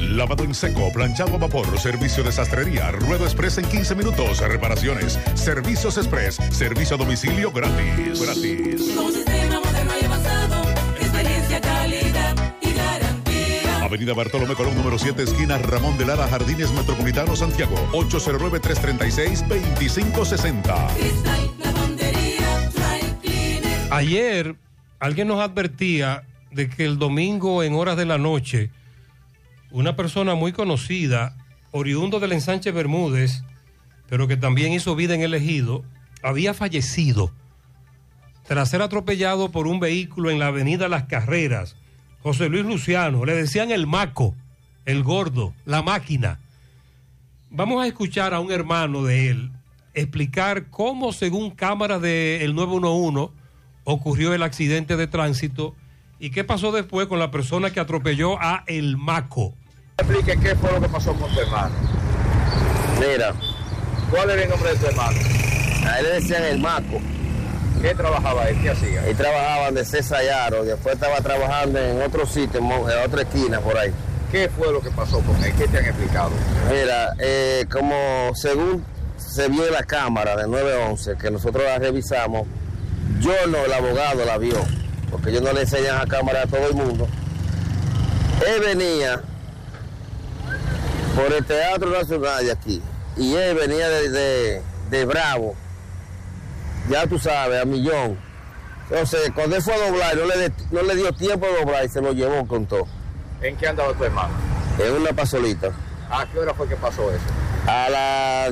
lavado en seco, planchado a vapor, servicio de sastrería, ruedo express en 15 minutos, reparaciones, servicios express, servicio a domicilio gratis. Un sistema moderno y avanzado, experiencia, calidad y garantía. Avenida Bartolomé Colón, número 7, esquina Ramón de Lara, Jardines Metropolitano, Santiago, 809-336-2560. Cristal, lavandería, dry cleaner. Ayer alguien nos advertía de que el domingo en horas de la noche una persona muy conocida, oriundo del ensanche Bermúdez, pero que también hizo vida en el Ejido, había fallecido tras ser atropellado por un vehículo en la avenida Las Carreras. José Luis Luciano, le decían el Maco, el Gordo, la Máquina. Vamos a escuchar a un hermano de él explicar cómo, según cámaras del 911, ocurrió el accidente de tránsito y qué pasó después con la persona que atropelló a el Maco. Explique qué fue lo que pasó con tu hermano. Mira, ¿Cuál era el nombre de tu hermano? a él le decían el Maco. ¿Qué trabajaba él? ¿Qué hacía? Él trabajaba de César Yaro, después estaba trabajando en otro sitio, en otra esquina por ahí. ¿Qué fue lo que pasó con él? ¿Qué te han explicado? Mira, como según se vio en la cámara de 911, que nosotros la revisamos, yo no, el abogado la vio, porque ellos no le enseñan a cámara a todo el mundo. Él venía por el Teatro Nacional de aquí, y él venía de Bravo, ya tú sabes, a Millón. Entonces, cuando él fue a doblar, no le dio tiempo de doblar y se lo llevó con todo. ¿En qué andaba tu hermano? En una pasolita. ¿A qué hora fue que pasó eso? A las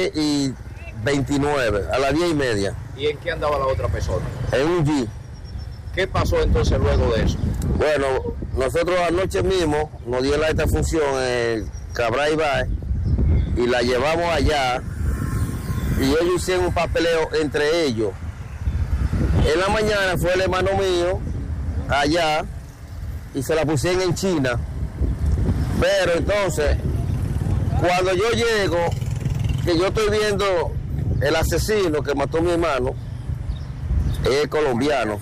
10:29, a las 10:30, ¿Y en qué andaba la otra persona? en un Jeep. ¿Qué pasó entonces luego de eso? Bueno, nosotros anoche mismo nos dio esta función el Cabral Ibai y la llevamos allá y ellos hicieron un papeleo entre ellos. En la mañana fue el hermano mío allá y se la pusieron en China. Pero entonces, cuando yo llego, que yo estoy viendo el asesino que mató a mi hermano, es colombiano.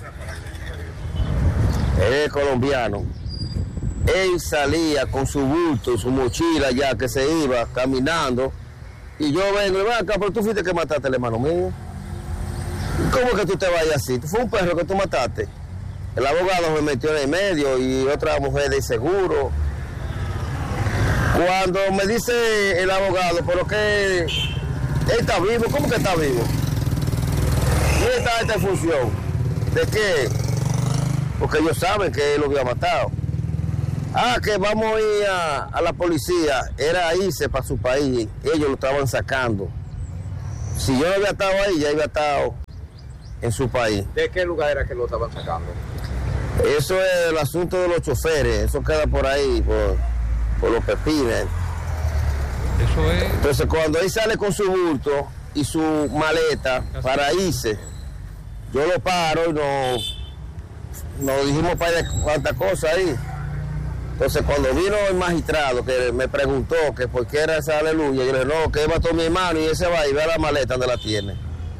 Él salía con su bulto, su mochila ya que se iba caminando. Y yo vengo y acá, pero tú fuiste que mataste al hermano mío. ¿Cómo que tú te vayas así? ¿Tú fue un perro que tú mataste? El abogado me metió en el medio y otra mujer de seguro. Cuando me dice el abogado, pero que él está vivo, ¿cómo que está vivo? ¿Dónde está esta función? ¿De qué? Porque ellos saben que él lo había matado. Que vamos a ir a la policía. Era irse para su país. Ellos lo estaban sacando. Si yo no había estado ahí, ya había estado en su país. ¿De qué lugar era que lo estaban sacando? Eso es el asunto de los choferes. Eso queda por ahí, por los pepines. Eso es. Entonces, cuando él sale con su bulto y su maleta para irse, yo lo paro y nos dijimos para cuántas cosas ahí. Entonces, cuando vino el magistrado que me preguntó que por qué era esa aleluya, yo le dije, no, que él mató a mi hermano y ese va y ve la maleta donde la tiene.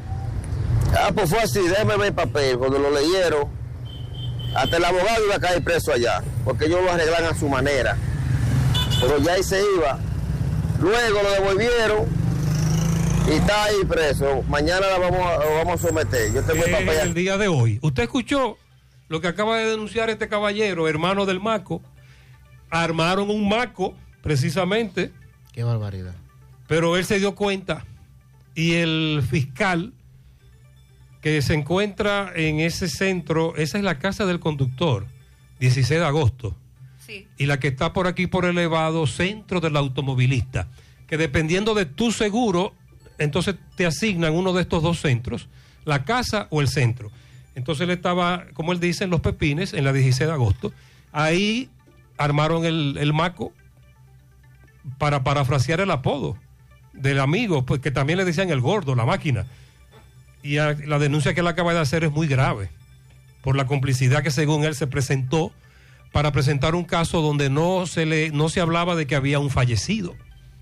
Pues fue así, déjeme ver el papel. Cuando lo leyeron, hasta el abogado iba a caer preso allá, porque ellos lo arreglan a su manera. Pero ya ahí se iba. Luego lo devolvieron y está ahí preso. Mañana lo vamos a someter. Yo tengo el papel. El día de hoy. ¿Usted escuchó lo que acaba de denunciar este caballero, hermano del Maco? Armaron un Maco, precisamente. Qué barbaridad. Pero él se dio cuenta y el fiscal que se encuentra en ese centro, esa es la casa del conductor, 16 de agosto. Sí. Y la que está por aquí por elevado, centro del automovilista, que dependiendo de tu seguro, entonces te asignan uno de estos dos centros, la casa o el centro. Entonces él estaba, como él dice, en Los Pepines, en la 16 de agosto. Ahí armaron el Maco para parafrasear el apodo del amigo, pues que también le decían el Gordo, la Máquina. Y la denuncia que él acaba de hacer es muy grave, por la complicidad que según él se presentó para presentar un caso donde no se hablaba de que había un fallecido.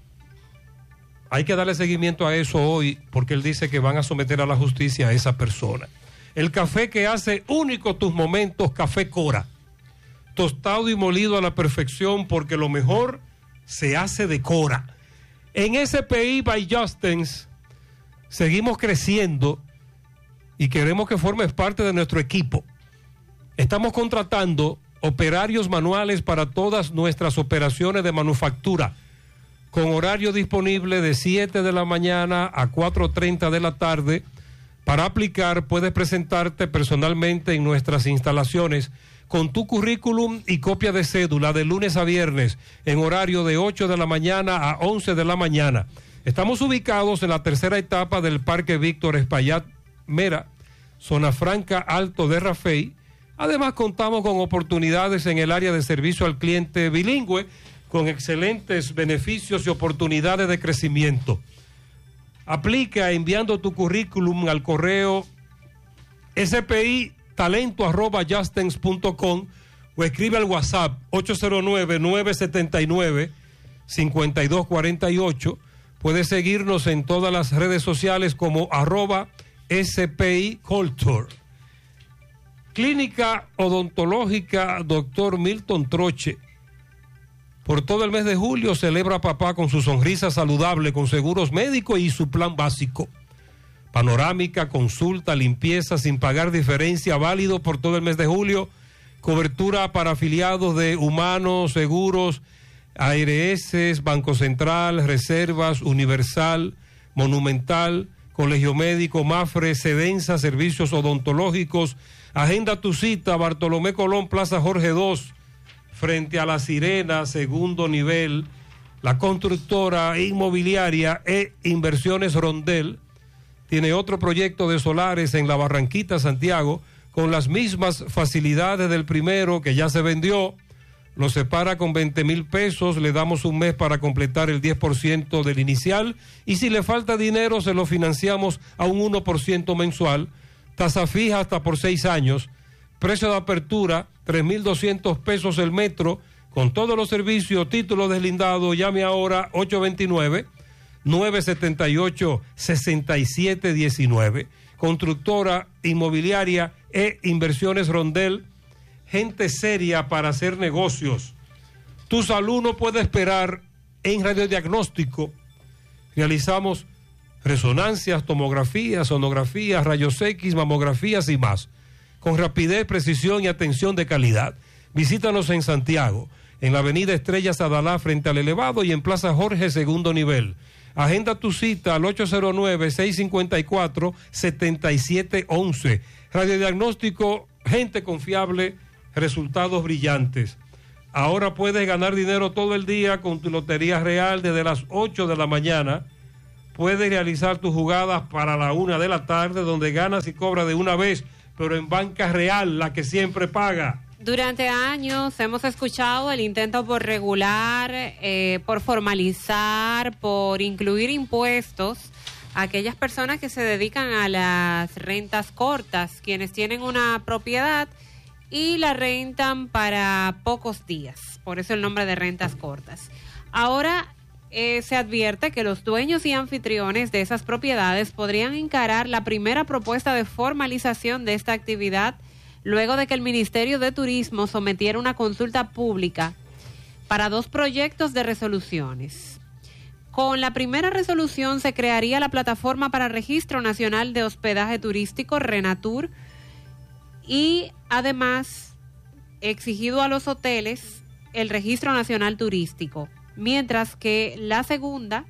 Hay que darle seguimiento a eso hoy, porque él dice que van a someter a la justicia a esa persona. El café que hace único tus momentos, Café Cora. Tostado y molido a la perfección, porque lo mejor se hace de Cora. En SPI by Justens seguimos creciendo y queremos que formes parte de nuestro equipo. Estamos contratando operarios manuales para todas nuestras operaciones de manufactura, con horario disponible de 7 de la mañana a 4:30 de la tarde. Para aplicar, puedes presentarte personalmente en nuestras instalaciones con tu currículum y copia de cédula de lunes a viernes en horario de 8 de la mañana a 11 de la mañana. Estamos ubicados en la tercera etapa del Parque Víctor Espaillat Mera, zona franca Alto de Rafey. Además, contamos con oportunidades en el área de servicio al cliente bilingüe, con excelentes beneficios y oportunidades de crecimiento. Aplica enviando tu currículum al correo spitalento@justens.com o escribe al WhatsApp 809-979-5248. Puedes seguirnos en todas las redes sociales como @SPI Culture. Clínica Odontológica Dr. Milton Troche. Por todo el mes de julio celebra papá con su sonrisa saludable, con seguros médicos y su plan básico. Panorámica, consulta, limpieza sin pagar diferencia, válido por todo el mes de julio. Cobertura para afiliados de Humanos, Seguros, ARS, Banco Central, Reservas, Universal, Monumental, Colegio Médico, Mafre, Sedensa, Servicios Odontológicos. Agenda tu cita, Bartolomé Colón, Plaza Jorge II, frente a La Sirena, segundo nivel. La constructora inmobiliaria Inversiones Rondel tiene otro proyecto de solares en la Barranquita, Santiago, con las mismas facilidades del primero que ya se vendió. Lo separa con 20,000 pesos, le damos un mes para completar el 10% del inicial y si le falta dinero se lo financiamos a un 1% mensual, tasa fija hasta por 6 años, precio de apertura 3,200 pesos el metro, con todos los servicios, título deslindado. Llame ahora 829-978-6719. Constructora inmobiliaria Inversiones Rondel, gente seria para hacer negocios. Tu salud no puede esperar. En radiodiagnóstico realizamos resonancias, tomografías, sonografías, rayos X, mamografías y más, con rapidez, precisión y atención de calidad. Visítanos en Santiago, en la avenida Estrellas Adalá frente al Elevado y en Plaza Jorge, segundo nivel. Agenda tu cita al 809-654-7711. Radiodiagnóstico, gente confiable, resultados brillantes. Ahora puedes ganar dinero todo el día con tu Lotería Real desde las 8 de la mañana. Puedes realizar tus jugadas para la 1 de la tarde, donde ganas y cobras de una vez, pero en Banca Real, la que siempre paga. Durante años hemos escuchado el intento por regular, por formalizar, por incluir impuestos a aquellas personas que se dedican a las rentas cortas, quienes tienen una propiedad y la rentan para pocos días, por eso el nombre de rentas cortas. Ahora se advierte que los dueños y anfitriones de esas propiedades podrían encarar la primera propuesta de formalización de esta actividad luego de que el Ministerio de Turismo sometiera una consulta pública para 2 proyectos de resoluciones. Con la primera resolución se crearía la Plataforma para Registro Nacional de Hospedaje Turístico, RENATUR, y además exigido a los hoteles el Registro Nacional Turístico, mientras que la segunda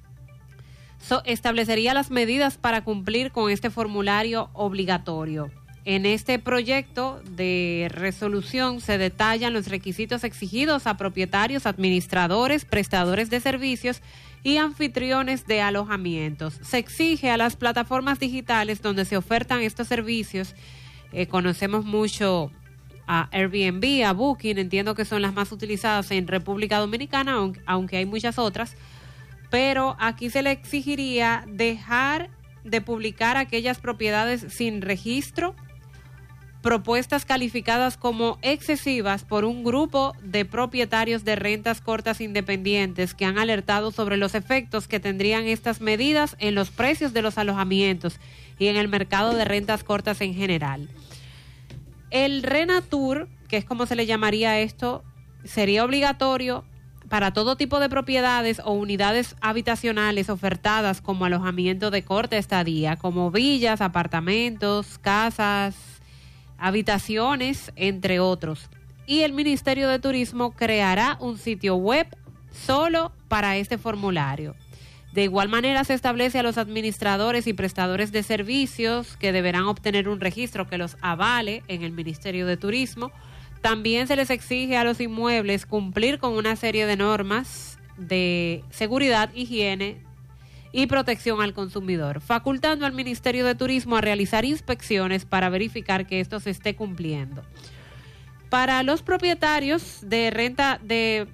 establecería las medidas para cumplir con este formulario obligatorio. En este proyecto de resolución se detallan los requisitos exigidos a propietarios, administradores, prestadores de servicios y anfitriones de alojamientos. Se exige a las plataformas digitales donde se ofertan estos servicios, conocemos mucho a Airbnb, a Booking, entiendo que son las más utilizadas en República Dominicana, aunque hay muchas otras, pero aquí se le exigiría dejar de publicar aquellas propiedades sin registro, propuestas calificadas como excesivas por un grupo de propietarios de rentas cortas independientes que han alertado sobre los efectos que tendrían estas medidas en los precios de los alojamientos y en el mercado de rentas cortas en general. El RENATUR, que es como se le llamaría esto, sería obligatorio para todo tipo de propiedades o unidades habitacionales ofertadas como alojamiento de corta estadía, como villas, apartamentos, casas, habitaciones, entre otros. Y el Ministerio de Turismo creará un sitio web solo para este formulario. De igual manera, se establece a los administradores y prestadores de servicios que deberán obtener un registro que los avale en el Ministerio de Turismo. También se les exige a los inmuebles cumplir con una serie de normas de seguridad, higiene y protección al consumidor, facultando al Ministerio de Turismo a realizar inspecciones para verificar que esto se esté cumpliendo. Para los propietarios de renta de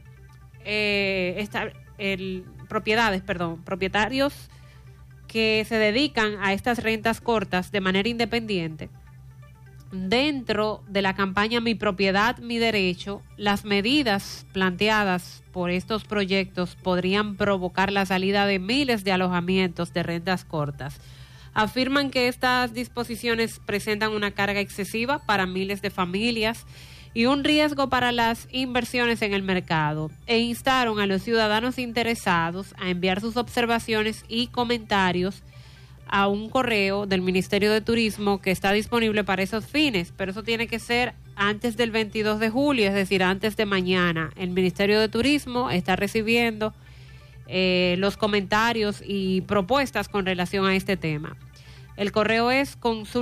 propietarios que se dedican a estas rentas cortas de manera independiente, dentro de la campaña Mi Propiedad, Mi Derecho, las medidas planteadas por estos proyectos podrían provocar la salida de miles de alojamientos de rentas cortas. Afirman que estas disposiciones presentan una carga excesiva para miles de familias y un riesgo para las inversiones en el mercado, e instaron a los ciudadanos interesados a enviar sus observaciones y comentarios a un correo del Ministerio de Turismo que está disponible para esos fines, pero eso tiene que ser antes del 22 de julio, es decir, antes de mañana. El Ministerio de Turismo está recibiendo los comentarios y propuestas con relación a este tema. El correo es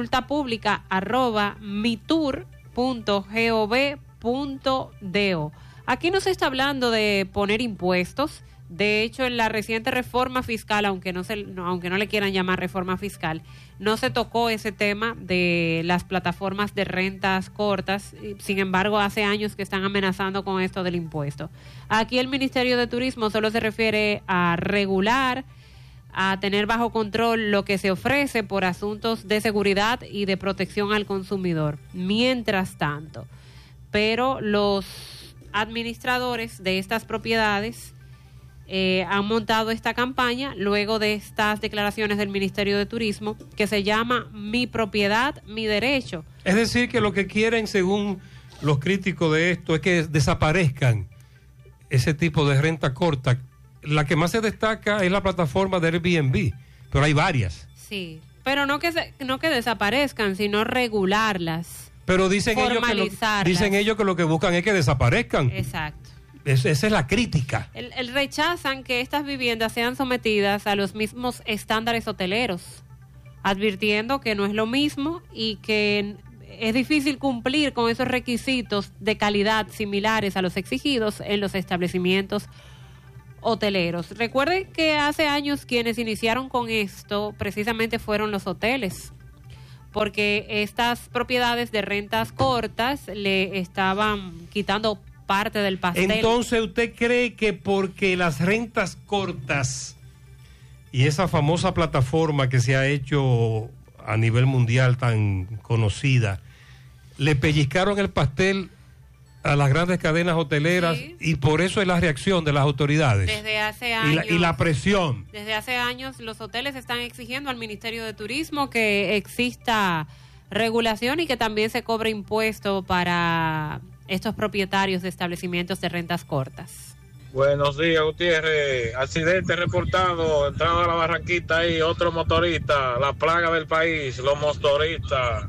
consultapublica@mitur.gov.do. Aquí no se está hablando de poner impuestos. De hecho, en la reciente reforma fiscal, aunque no le quieran llamar reforma fiscal, no se tocó ese tema de las plataformas de rentas cortas. Sin embargo, hace años que están amenazando con esto del impuesto. Aquí el Ministerio de Turismo solo se refiere a regular, a tener bajo control lo que se ofrece por asuntos de seguridad y de protección al consumidor. Mientras tanto, pero los administradores de estas propiedades han montado esta campaña luego de estas declaraciones del Ministerio de Turismo que se llama Mi Propiedad, Mi Derecho. Es decir, que lo que quieren, según los críticos de esto, es que desaparezcan ese tipo de renta corta. La que más se destaca es la plataforma de Airbnb, pero hay varias. Sí, pero no que desaparezcan, sino regularlas. Pero dicen ellos que lo que buscan es que desaparezcan. Exacto. Esa es la crítica. El rechazan que estas viviendas sean sometidas a los mismos estándares hoteleros, advirtiendo que no es lo mismo y que es difícil cumplir con esos requisitos de calidad similares a los exigidos en los establecimientos hoteleros. Recuerden que hace años quienes iniciaron con esto precisamente fueron los hoteles, porque estas propiedades de rentas cortas le estaban quitando parte del pastel. Entonces, ¿usted cree que porque las rentas cortas y esa famosa plataforma que se ha hecho a nivel mundial tan conocida, le pellizcaron el pastel a las grandes cadenas hoteleras? Sí. Y por eso es la reacción de las autoridades? Desde hace años. Y la presión. Desde hace años los hoteles están exigiendo al Ministerio de Turismo que exista regulación y que también se cobre impuesto para estos propietarios de establecimientos de rentas cortas. Buenos días, Gutiérrez. Accidente reportado, entrando a la Barranquita ahí, otro motorista, la plaga del país, los motoristas.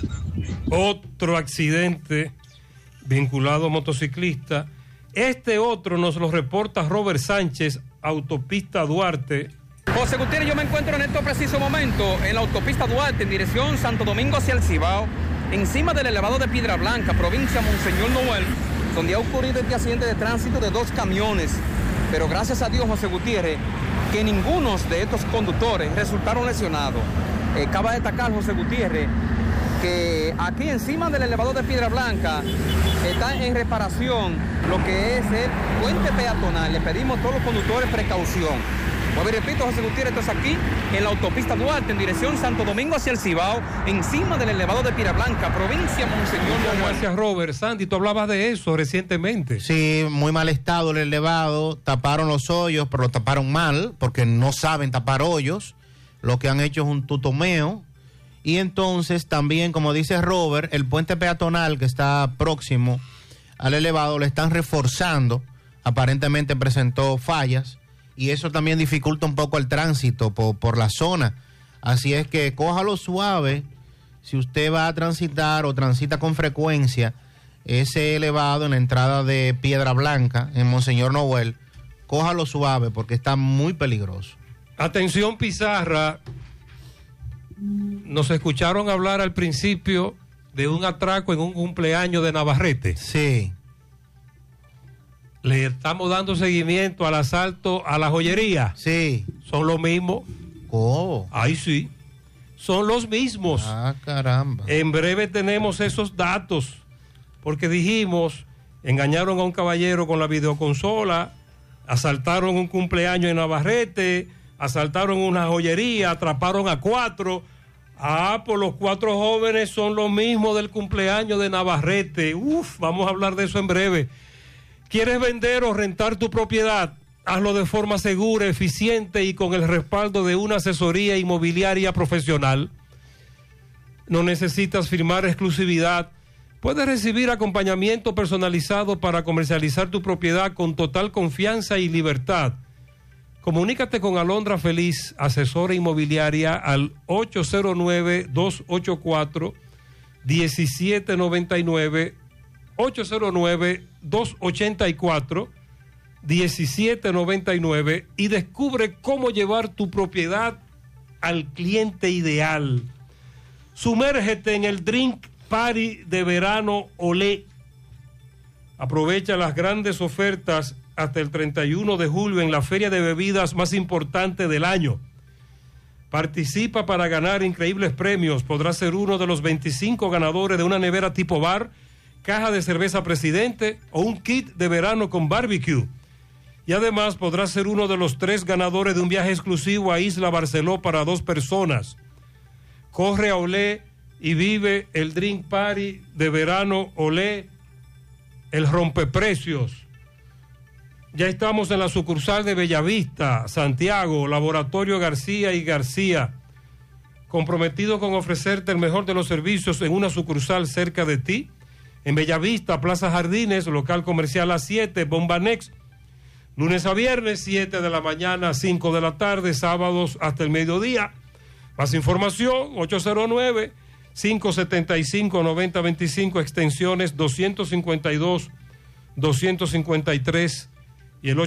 Otro accidente vinculado a motociclista. Este otro nos lo reporta Robert Sánchez, autopista Duarte. José Gutiérrez, yo me encuentro en este preciso momento en la autopista Duarte, en dirección Santo Domingo hacia el Cibao, encima del elevado de Piedra Blanca, provincia Monseñor Noel, donde ha ocurrido este accidente de tránsito de 2 camiones. Pero gracias a Dios, José Gutiérrez, que ninguno de estos conductores resultaron lesionados. Cabe destacar, José Gutiérrez, que aquí encima del elevador de Piedra Blanca está en reparación lo que es el puente peatonal. Le pedimos a todos los conductores precaución. Pues repito, José Gutiérrez, esto es aquí en la autopista Duarte, en dirección Santo Domingo hacia el Cibao, encima del elevado de Piedra Blanca, provincia Monseñor Noel. Gracias, Robert. Sandy, tú hablabas de eso recientemente. Sí, muy mal estado el elevado, taparon los hoyos, pero lo taparon mal, porque no saben tapar hoyos. Lo que han hecho es un tutomeo. Y entonces también, como dice Robert, el puente peatonal que está próximo al elevado lo están reforzando aparentemente presentó fallas y eso también dificulta un poco el tránsito por la zona. Así es que cójalo suave si usted va a transitar o transita con frecuencia ese elevado en la entrada de Piedra Blanca, en Monseñor Noel. Cójalo suave porque está muy peligroso. Atención, Pizarra. Nos escucharon hablar al principio de un atraco en un cumpleaños de Navarrete. Sí. Le estamos dando seguimiento al asalto a la joyería. Sí. Son los mismos. Oh. Ahí sí. Son los mismos. Ah, caramba. En breve tenemos esos datos. Porque dijimos, engañaron a un caballero con la videoconsola, asaltaron un cumpleaños en Navarrete, asaltaron una joyería, atraparon a 4. Pues los 4 jóvenes son los mismos del cumpleaños de Navarrete. Vamos a hablar de eso en breve. ¿Quieres vender o rentar tu propiedad? Hazlo de forma segura, eficiente y con el respaldo de una asesoría inmobiliaria profesional. No necesitas firmar exclusividad. Puedes recibir acompañamiento personalizado para comercializar tu propiedad con total confianza y libertad. Comunícate con Alondra Feliz, asesora inmobiliaria, al 809-284-1799, 809-284-1799 y descubre cómo llevar tu propiedad al cliente ideal. Sumérgete en el Drink Party de verano Olé. Aprovecha las grandes ofertas hasta el 31 de julio en la feria de bebidas más importante del año. Participa para ganar increíbles premios. Podrás ser uno de los 25 ganadores de una nevera tipo bar, caja de cerveza Presidente o un kit de verano con barbecue. Y además podrás ser uno de los 3 ganadores de un viaje exclusivo a Isla Barceló para 2 personas. Corre a Olé y vive el Drink Party de verano Olé, el rompeprecios. Ya estamos en la sucursal de Bellavista, Santiago, Laboratorio García y García, comprometido con ofrecerte el mejor de los servicios en una sucursal cerca de ti. En Bellavista, Plaza Jardines, local comercial A7, Bombanex, lunes a viernes, 7 de la mañana, 5 de la tarde, sábados hasta el mediodía. Más información, 809-575-9025, extensiones 252, 253 y el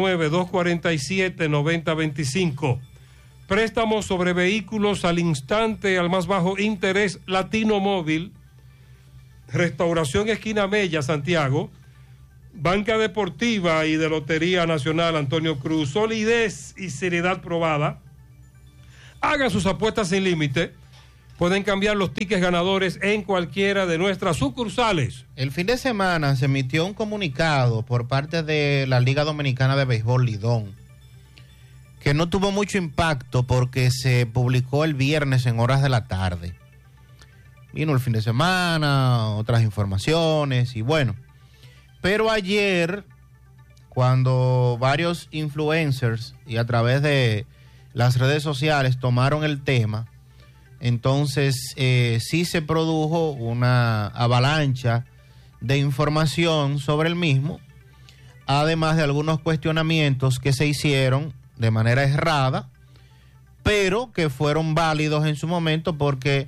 809-247-9025. Préstamos sobre vehículos al instante, al más bajo interés, Latino Móvil, Restauración Esquina Mella, Santiago, Banca Deportiva y de Lotería Nacional Antonio Cruz, solidez y seriedad probada. Hagan sus apuestas sin límite. Pueden cambiar los tickets ganadores en cualquiera de nuestras sucursales. El fin de semana se emitió un comunicado por parte de la Liga Dominicana de Béisbol Lidón, que no tuvo mucho impacto porque se publicó el viernes en horas de la tarde. Vino el fin de semana, otras informaciones y bueno. Pero ayer, cuando varios influencers y a través de las redes sociales tomaron el tema, entonces sí se produjo una avalancha de información sobre el mismo, además de algunos cuestionamientos que se hicieron de manera errada, pero que fueron válidos en su momento porque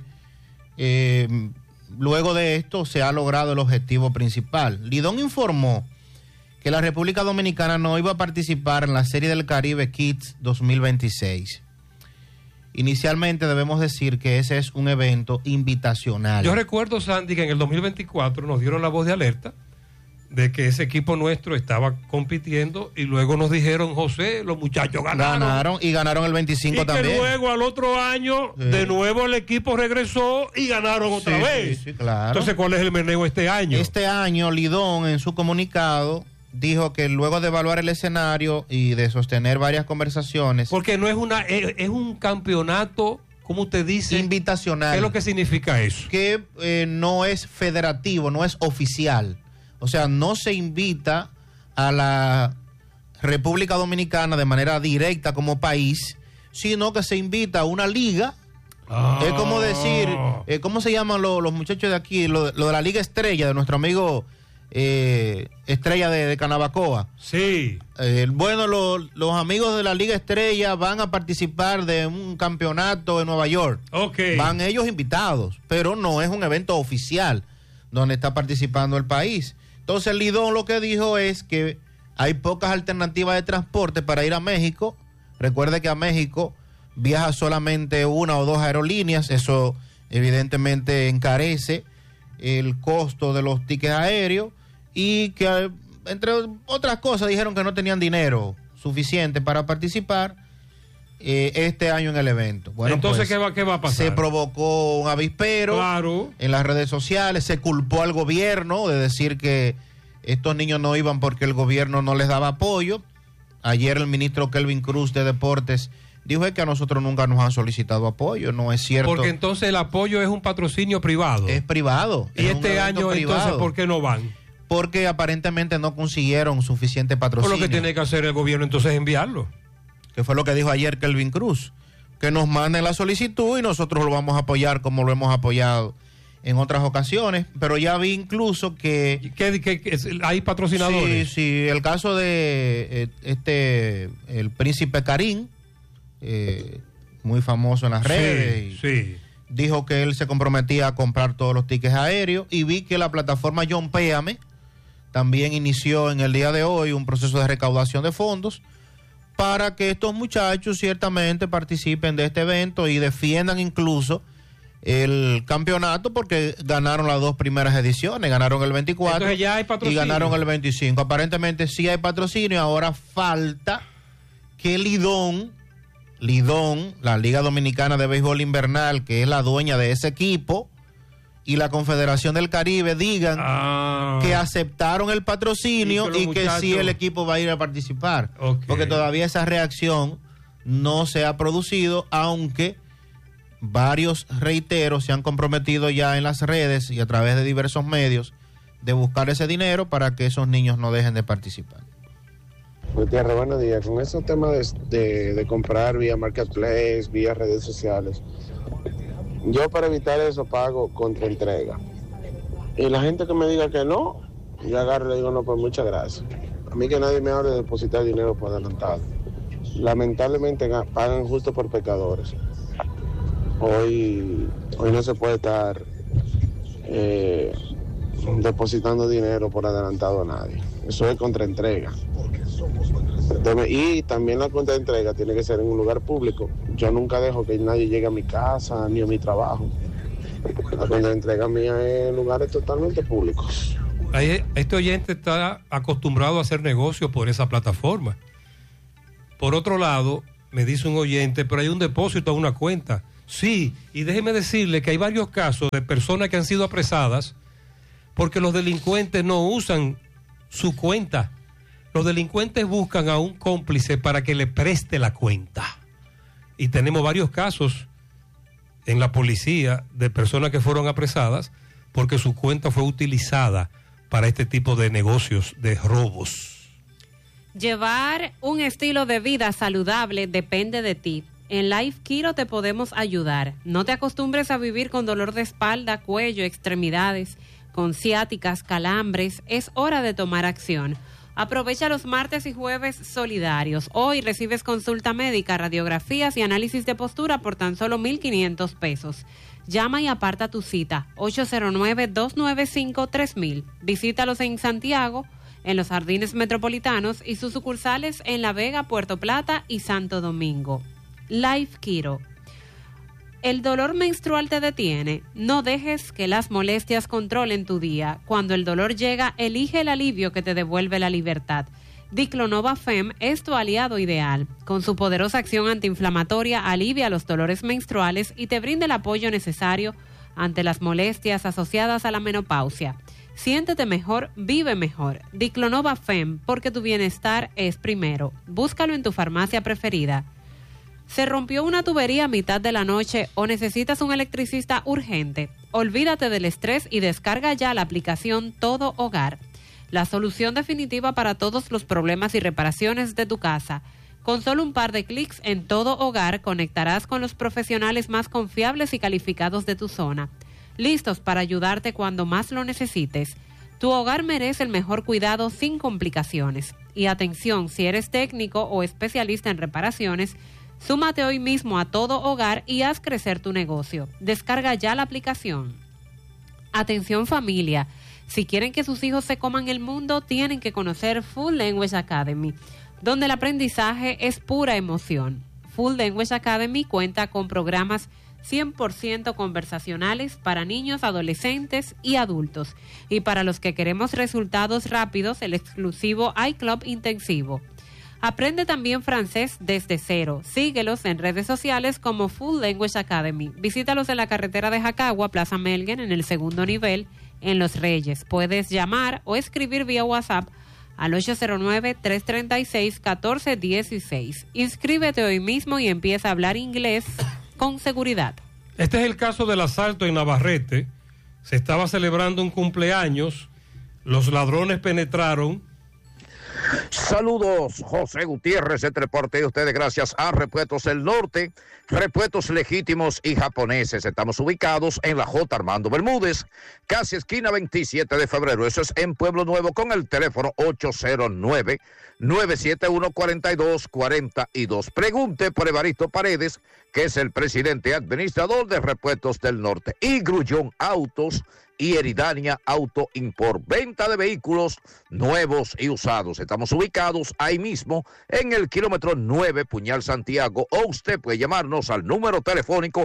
luego de esto se ha logrado el objetivo principal. Lidón informó que la República Dominicana no iba a participar en la Serie del Caribe Kids 2026. Inicialmente debemos decir que ese es un evento invitacional. Yo recuerdo, Sandy, que en el 2024 nos dieron la voz de alerta de que ese equipo nuestro estaba compitiendo y luego nos dijeron, José, los muchachos ganaron. Y ganaron el 25 y también. Y luego al otro año, de nuevo el equipo regresó y ganaron otra vez. Sí, claro. Entonces, ¿cuál es el meneo este año? Este año, Lidón, en su comunicado, dijo que luego de evaluar el escenario y de sostener varias conversaciones... Porque no es es un campeonato, ¿cómo usted dice? Invitacional. ¿Qué es lo que significa eso? Que no es federativo, no es oficial. O sea, no se invita a la República Dominicana de manera directa como país, sino que se invita a una liga. Es como decir, ¿cómo se llaman los muchachos de aquí? Lo de la Liga Estrella, de nuestro amigo Estrella de Canabacoa. Sí. Bueno, los amigos de la Liga Estrella van a participar de un campeonato en Nueva York. Okay. Van ellos invitados, pero no es un evento oficial donde está participando el país. Entonces Lidón lo que dijo es que hay pocas alternativas de transporte para ir a México. Recuerde que a México viaja solamente una o dos aerolíneas. Eso evidentemente encarece el costo de los tickets aéreos y que, entre otras cosas, dijeron que no tenían dinero suficiente para participar este año en el evento. Bueno, entonces, pues, ¿qué va a pasar? Se provocó un avispero en las redes sociales, se culpó al gobierno de decir que estos niños no iban porque el gobierno no les daba apoyo. Ayer el ministro Kelvin Cruz de Deportes dijo que a nosotros nunca nos han solicitado apoyo, no es cierto. Porque entonces el apoyo es un patrocinio privado. Es privado. Y este año privado. Entonces, ¿por qué no van? Porque aparentemente no consiguieron suficiente patrocinio. Por lo que tiene que hacer el gobierno entonces es enviarlo. Que fue lo que dijo ayer Kelvin Cruz, que nos manden la solicitud y nosotros lo vamos a apoyar como lo hemos apoyado en otras ocasiones, pero ya vi incluso que hay patrocinadores. Sí, el caso de el príncipe Karim, muy famoso en las redes, sí. Dijo que él se comprometía a comprar todos los tickets aéreos, y vi que la plataforma John Péame también inició en el día de hoy un proceso de recaudación de fondos para que estos muchachos ciertamente participen de este evento y defiendan incluso el campeonato, porque ganaron las dos primeras ediciones, ganaron el 24 entonces ya hay patrocinio. Y ganaron el 25. Aparentemente sí hay patrocinio, ahora falta que Lidón, la Liga Dominicana de Béisbol Invernal, que es la dueña de ese equipo, y la Confederación del Caribe digan que aceptaron el patrocinio y que sí el equipo va a ir a participar. Okay. Porque todavía esa reacción no se ha producido, aunque varios reiteros se han comprometido ya en las redes y a través de diversos medios de buscar ese dinero para que esos niños no dejen de participar. Gutiérrez, buenos días. Con esos temas de comprar vía Marketplace, vía redes sociales, yo para evitar eso pago contra entrega. Y la gente que me diga que no, yo agarro y le digo no, pues muchas gracias. A mí que nadie me hable de depositar dinero por adelantado. Lamentablemente pagan justo por pecadores. Hoy no se puede estar depositando dinero por adelantado a nadie. Eso es contraentrega. Y también la cuenta de entrega tiene que ser en un lugar público. Yo nunca dejo que nadie llegue a mi casa ni a mi trabajo. La cuenta de entrega mía es en lugares totalmente públicos. Este oyente está acostumbrado a hacer negocios por esa plataforma. Por otro lado, me dice un oyente, pero hay un depósito a una cuenta. Sí, y déjeme decirle que hay varios casos de personas que han sido apresadas porque los delincuentes no usan su cuenta. Los delincuentes buscan a un cómplice para que le preste la cuenta. Y tenemos varios casos en la policía de personas que fueron apresadas porque su cuenta fue utilizada para este tipo de negocios, de robos. Llevar un estilo de vida saludable depende de ti. En Life Kiro te podemos ayudar. No te acostumbres a vivir con dolor de espalda, cuello, extremidades, con ciáticas, calambres. Es hora de tomar acción. Aprovecha los martes y jueves solidarios. Hoy recibes consulta médica, radiografías y análisis de postura por tan solo 1,500 pesos. Llama y aparta tu cita, 809-295-3000. Visítalos en Santiago, en los Jardines Metropolitanos y sus sucursales en La Vega, Puerto Plata y Santo Domingo. Life Kiro. ¿El dolor menstrual te detiene? No dejes que las molestias controlen tu día. Cuando el dolor llega, elige el alivio que te devuelve la libertad. Diclonova Fem es tu aliado ideal. Con su poderosa acción antiinflamatoria, alivia los dolores menstruales y te brinda el apoyo necesario ante las molestias asociadas a la menopausia. Siéntete mejor, vive mejor. Diclonova Fem, porque tu bienestar es primero. Búscalo en tu farmacia preferida. ¿Se rompió una tubería a mitad de la noche o necesitas un electricista urgente? Olvídate del estrés y descarga ya la aplicación Todo Hogar. La solución definitiva para todos los problemas y reparaciones de tu casa. Con solo un par de clics en Todo Hogar conectarás con los profesionales más confiables y calificados de tu zona. Listos para ayudarte cuando más lo necesites. Tu hogar merece el mejor cuidado sin complicaciones. Y atención, si eres técnico o especialista en reparaciones, súmate hoy mismo a Todo Hogar y haz crecer tu negocio. Descarga ya la aplicación. Atención familia, si quieren que sus hijos se coman el mundo, tienen que conocer Full Language Academy, donde el aprendizaje es pura emoción. Full Language Academy cuenta con programas 100% conversacionales para niños, adolescentes y adultos. Y para los que queremos resultados rápidos, el exclusivo iClub Intensivo. Aprende también francés desde cero. Síguelos en redes sociales como Full Language Academy. Visítalos en la carretera de Jacagua, Plaza Melgen, en el segundo nivel, en Los Reyes. Puedes llamar o escribir vía WhatsApp al 809-336-1416. Inscríbete hoy mismo y empieza a hablar inglés con seguridad. Este es el caso del asalto en Navarrete. Se estaba celebrando un cumpleaños. Los ladrones penetraron. Saludos, José Gutiérrez, este reporte de ustedes gracias a Repuestos del Norte, repuestos legítimos y japoneses. Estamos ubicados en la J. Armando Bermúdez, casi esquina 27 de febrero. Eso es en Pueblo Nuevo con el teléfono 809-971-4242. Pregunte por Evaristo Paredes, que es el presidente administrador de Repuestos del Norte. Y Grullón Autos y Eridania Auto Import, venta de vehículos nuevos y usados. Estamos ubicados ahí mismo en el kilómetro 9, Puñal Santiago, o usted puede llamarnos al número telefónico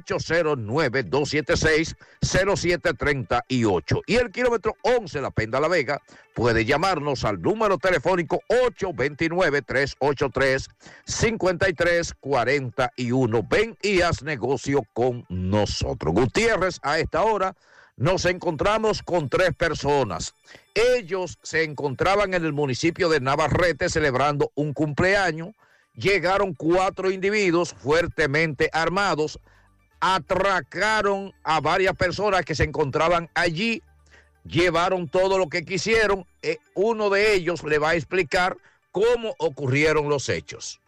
809-276-0738. Y el kilómetro 11, La Penda La Vega, puede llamarnos al número telefónico 829-383-5341. Ven y haz negocio con nosotros. Gutiérrez, a esta hora nos encontramos con 3 personas. Ellos se encontraban en el municipio de Navarrete celebrando un cumpleaños. Llegaron 4 individuos fuertemente armados, atracaron a varias personas que se encontraban allí, llevaron todo lo que quisieron. Uno de ellos le va a explicar cómo ocurrieron los hechos.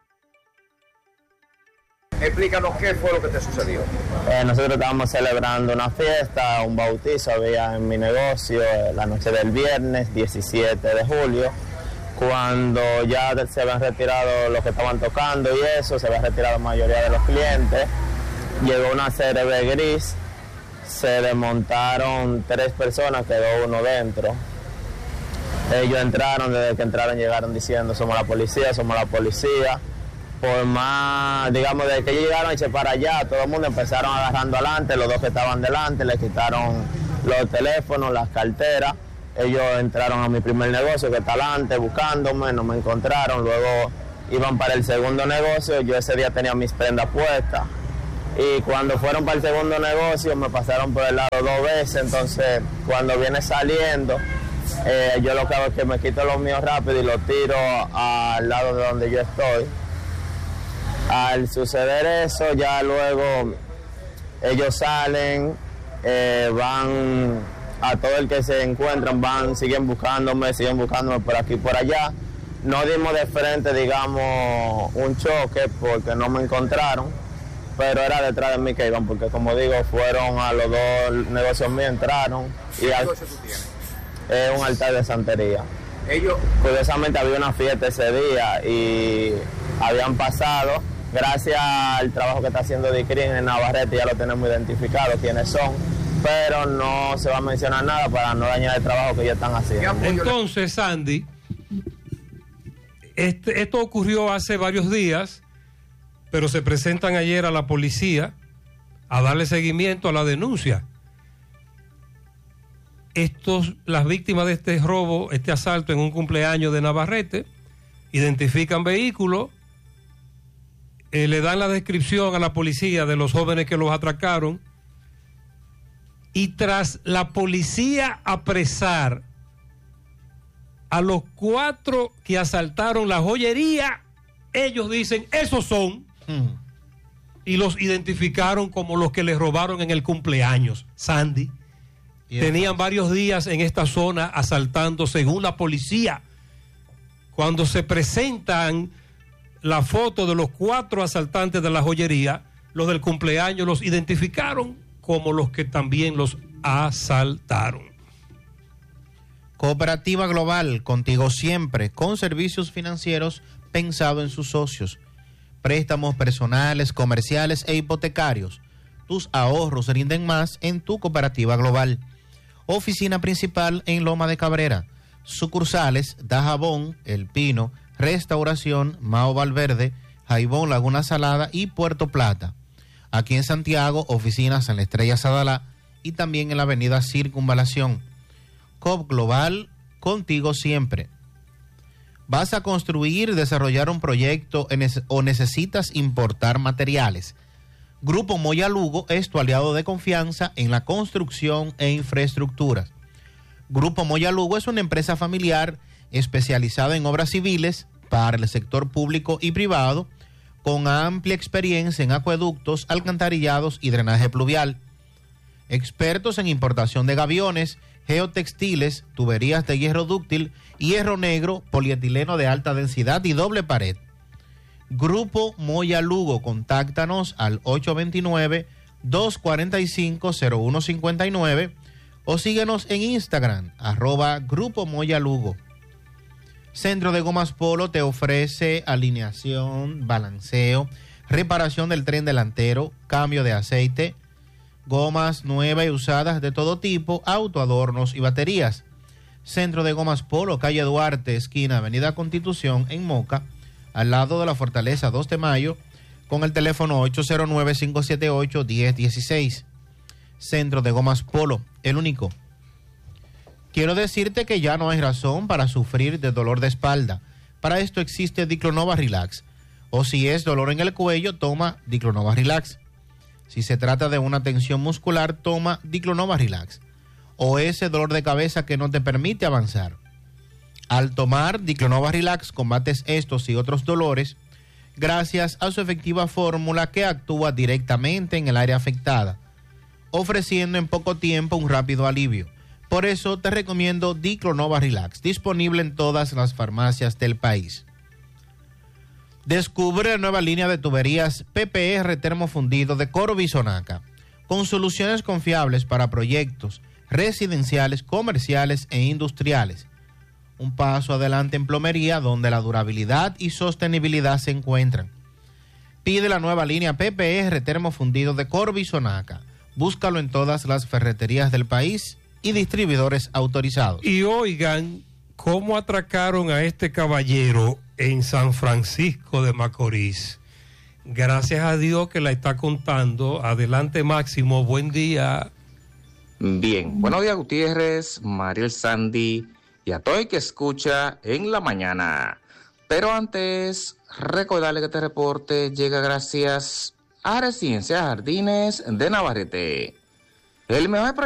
Explícanos qué fue lo que te sucedió. Nosotros estábamos celebrando una fiesta, un bautizo había en mi negocio la noche del viernes 17 de julio, cuando ya se habían retirado los que estaban tocando y eso, se había retirado la mayoría de los clientes. Llegó una CRB gris, se desmontaron 3 personas, quedó uno dentro. Ellos entraron, desde que entraron llegaron diciendo somos la policía, somos la policía. Por más, digamos, desde que ellos llegaron a echar para allá, todo el mundo empezaron agarrando adelante, los 2 que estaban delante, les quitaron los teléfonos, las carteras. Ellos entraron a mi primer negocio que está adelante buscándome, no me encontraron, luego iban para el segundo negocio, yo ese día tenía mis prendas puestas. Y cuando fueron para el segundo negocio me pasaron por el lado 2 veces, entonces cuando viene saliendo, yo lo que hago es que me quito los míos rápido y los tiro al lado de donde yo estoy. Al suceder eso, ya luego ellos salen, van a todo el que se encuentran, siguen buscándome por aquí y por allá. No dimos de frente, digamos, un choque porque no me encontraron, pero era detrás de mí que iban, porque como digo, fueron a los 2 negocios míos, entraron. ¿Qué negocio tú tienes? Un altar de santería. Ellos... Curiosamente había una fiesta ese día y habían pasado. Gracias al trabajo que está haciendo DICRIN en Navarrete ya lo tenemos identificado quiénes son, pero no se va a mencionar nada para no dañar el trabajo que ellos están haciendo. Entonces, Sandy, esto ocurrió hace varios días, pero se presentan ayer a la policía a darle seguimiento a la denuncia. Las víctimas de este robo, este asalto en un cumpleaños de Navarrete, identifican vehículos, le dan la descripción a la policía de los jóvenes que los atracaron, y tras la policía apresar a los 4 que asaltaron la joyería, ellos dicen, esos son, y los identificaron como los que les robaron en el cumpleaños. Sandy, tenían varios días en esta zona asaltando, según la policía. Cuando se presentan la foto de los 4 asaltantes de la joyería, los del cumpleaños los identificaron como los que también los asaltaron. Cooperativa Global, contigo siempre, con servicios financieros pensados en sus socios. Préstamos personales, comerciales e hipotecarios. Tus ahorros rinden más en tu Cooperativa Global. Oficina principal en Loma de Cabrera. Sucursales Dajabón, El Pino, Restauración, Mao Valverde, Jaibón, Laguna Salada y Puerto Plata. Aquí en Santiago, oficinas en la Estrella Sadalá y también en la avenida Circunvalación. COP Global, contigo siempre. ¿Vas a construir, desarrollar un proyecto o necesitas importar materiales? Grupo Moya Lugo es tu aliado de confianza en la construcción e infraestructuras. Grupo Moya Lugo es una empresa familiar especializada en obras civiles para el sector público y privado, con amplia experiencia en acueductos, alcantarillados y drenaje pluvial. Expertos en importación de gaviones, geotextiles, tuberías de hierro dúctil, hierro negro, polietileno de alta densidad y doble pared. Grupo Moya Lugo, contáctanos al 829-245-0159 o síguenos en Instagram, @Grupo Moya Lugo. Centro de Gomas Polo te ofrece alineación, balanceo, reparación del tren delantero, cambio de aceite, gomas nuevas y usadas de todo tipo, autoadornos y baterías. Centro de Gomas Polo, calle Duarte, esquina Avenida Constitución, en Moca, al lado de la Fortaleza 2 de Mayo, con el teléfono 809-578-1016. Centro de Gomas Polo, el único. Quiero decirte que ya no hay razón para sufrir de dolor de espalda. Para esto existe Diclonova Relax. O si es dolor en el cuello, toma Diclonova Relax. Si se trata de una tensión muscular, toma Diclonova Relax. O ese dolor de cabeza que no te permite avanzar. Al tomar Diclonova Relax combates estos y otros dolores gracias a su efectiva fórmula que actúa directamente en el área afectada, ofreciendo en poco tiempo un rápido alivio. Por eso te recomiendo Diclonova Relax, disponible en todas las farmacias del país. Descubre la nueva línea de tuberías PPR termofundido de Corby Sonaca, con soluciones confiables para proyectos residenciales, comerciales e industriales. Un paso adelante en plomería, donde la durabilidad y sostenibilidad se encuentran. Pide la nueva línea PPR termofundido de Corby Sonaca. Búscalo en todas las ferreterías del país y distribuidores autorizados. Y oigan cómo atracaron a este caballero en San Francisco de Macorís. Gracias a Dios que la está contando. Adelante, Máximo, buen día. Bien, buenos días, Gutiérrez, Mariel Sandy y a todo el que escucha en la mañana. Pero antes, recordarle que este reporte llega gracias a Residencia Jardines de Navarrete. El mejor